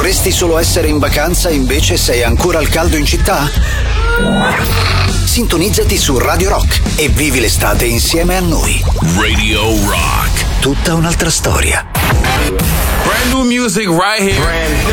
Vorresti solo essere in vacanza e invece sei ancora al caldo in città? Sintonizzati su Radio Rock e vivi l'estate insieme a noi. Radio Rock. Tutta un'altra storia. Brand new music right here.